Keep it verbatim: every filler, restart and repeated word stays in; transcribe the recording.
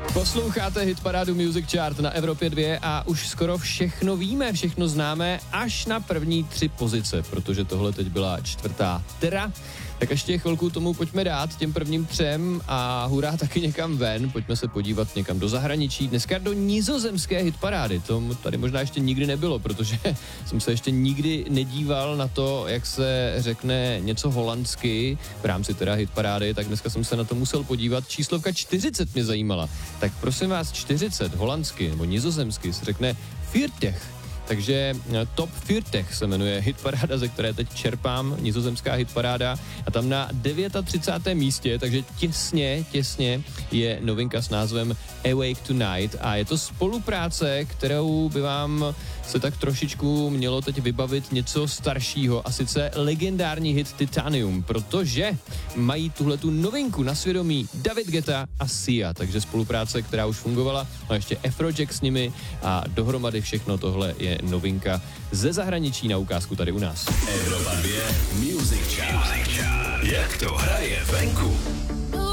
Posloucháte hitparádu Music Chart na Evropě dva a už skoro všechno víme, všechno známe až na první tři pozice, protože tohle teď byla čtvrtá tera. Tak ještě chvilku tomu pojďme dát, těm prvním třem a hurá taky někam ven, pojďme se podívat někam do zahraničí, dneska do nizozemské hitparády, to tady možná ještě nikdy nebylo, protože jsem se ještě nikdy nedíval na to, jak se řekne něco holandsky v rámci teda hitparády, tak dneska jsem se na to musel podívat, číslovka čtyřicet mě zajímala, tak prosím vás čtyřicet holandsky nebo nizozemsky se řekne vierzig. Takže Top vierzig se jmenuje hitparáda, ze které teď čerpám, nizozemská hitparáda a tam na třicátém devátém místě, takže těsně, těsně je novinka s názvem Awake Tonight a je to spolupráce, kterou by vám se tak trošičku mělo teď vybavit něco staršího a sice legendární hit Titanium, protože mají tuhletu novinku na svědomí David Guetta a Sia, takže spolupráce, která už fungovala, a ještě Afrojack s nimi a dohromady všechno tohle je novinka ze zahraničí na ukázku tady u nás. Evropa dva Music Chart. Jak to hraje venku?